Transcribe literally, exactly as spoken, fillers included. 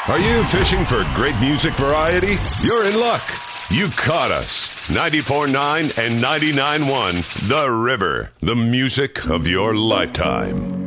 Are you fishing for great music variety? You're in luck. You caught us. ninety-four point nine and ninety-nine point one The River. The music of your lifetime.